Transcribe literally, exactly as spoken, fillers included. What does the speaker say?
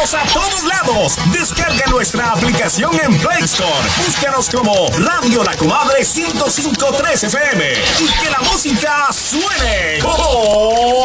Estamos a todos lados. Descarga nuestra aplicación en Play Store. Búscanos como Radio La Comadre ciento cinco punto tres F M y que la música suene. ¡Oh!